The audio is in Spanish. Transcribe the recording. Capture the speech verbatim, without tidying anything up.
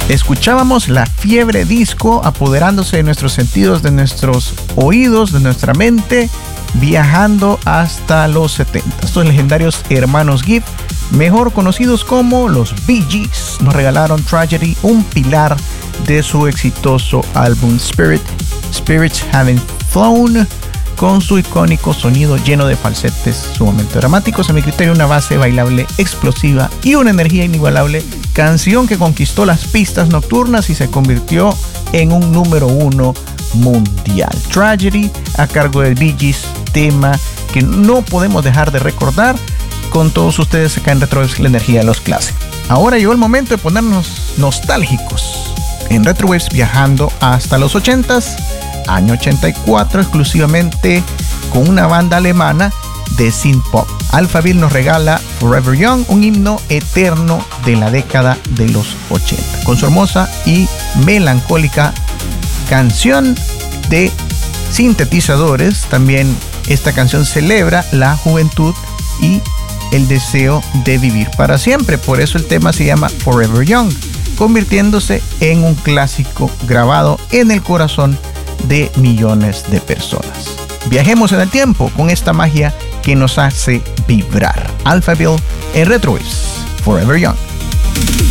Escuchábamos la fiebre disco apoderándose de nuestros sentidos, de nuestros oídos, de nuestra mente, viajando hasta los setenta. Estos legendarios hermanos Gibb, mejor conocidos como los Bee Gees, nos regalaron Tragedy, un pilar de su exitoso álbum Spirit, Spirits Haven't Flown, con su icónico sonido lleno de falsetes sumamente dramáticos. A mi criterio, una base bailable explosiva y una energía inigualable, canción que conquistó las pistas nocturnas y se convirtió en un número uno mundial. Tragedy, a cargo de Bee Gees, tema que no podemos dejar de recordar con todos ustedes acá en Retrowaves, la energía de los clásicos. Ahora llegó el momento de ponernos nostálgicos en Retrowaves, viajando hasta los ochentas, año ochenta y cuatro, exclusivamente con una banda alemana de synth pop. Alphaville nos regala Forever Young, un himno eterno de la década de los ochenta, con su hermosa y melancólica canción de sintetizadores. También esta canción celebra la juventud y el deseo de vivir para siempre. Por eso el tema se llama Forever Young, convirtiéndose en un clásico grabado en el corazón de millones de personas. Viajemos en el tiempo con esta magia que nos hace vibrar. Alphaville en Retrowaves, Forever Young.